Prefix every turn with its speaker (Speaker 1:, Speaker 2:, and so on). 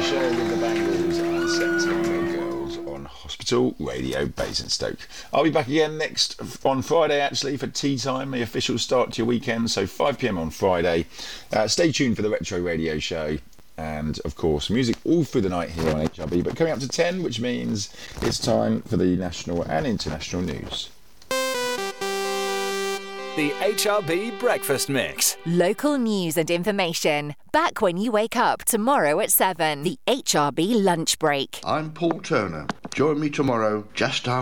Speaker 1: show with the Bangles and September Girls on Hospital Radio Basingstoke. I'll be back again next on Friday, actually, for tea time, the official start to your weekend, so 5 p.m. on Friday. Stay tuned for the Retro Radio Show. And, of course, music all through the night here on HRB. But coming up to 10, which means it's time for the national and international news.
Speaker 2: The HRB Breakfast Mix.
Speaker 3: Local news and information. Back when you wake up tomorrow at 7. The HRB Lunch Break.
Speaker 4: I'm Paul Turner. Join me tomorrow just after